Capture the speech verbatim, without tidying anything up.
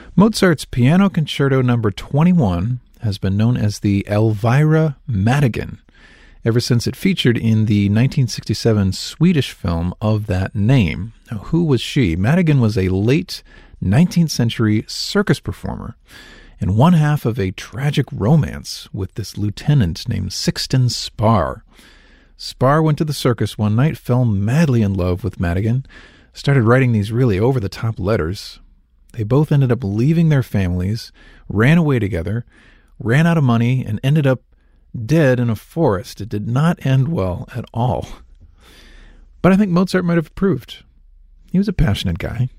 Mozart's Piano Concerto Number twenty-one has been known as the Elvira Madigan ever since it featured in the nineteen sixty-seven Swedish film of that name. Now, who was she? Madigan was a late nineteenth century circus performer and one half of a tragic romance with this lieutenant named Sixten Spar. Spar went to the circus one night, fell madly in love with Madigan, started writing these really over-the-top letters. They both ended up leaving their families, ran away together, ran out of money, and ended up dead in a forest. It did not end well at all. But I think Mozart might have approved. He was a passionate guy.